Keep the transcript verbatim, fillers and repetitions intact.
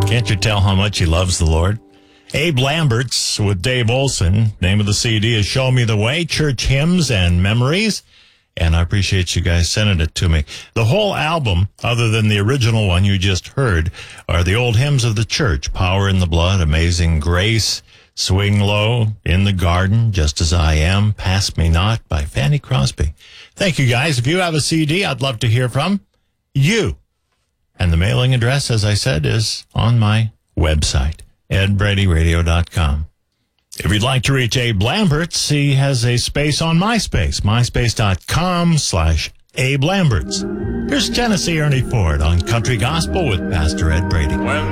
Can't you tell how much he loves the Lord? Abe Lambert's with Dave Olson. Name of the C D is Show Me the Way, Church Hymns and Memories. And I appreciate you guys sending it to me. The whole album, other than the original one you just heard, are the old hymns of the church. Power in the Blood, Amazing Grace, Swing Low, In the Garden, Just As I Am, Pass Me Not by Fanny Crosby. Thank you guys. If you have a C D, I'd love to hear from you. And the mailing address, as I said, is on my website, ed brady radio dot com. If you'd like to reach Abe Lamberts, he has a space on MySpace, myspace.com slash Abe Lamberts. Here's Tennessee Ernie Ford on Country Gospel with Pastor Ed Brady. Well,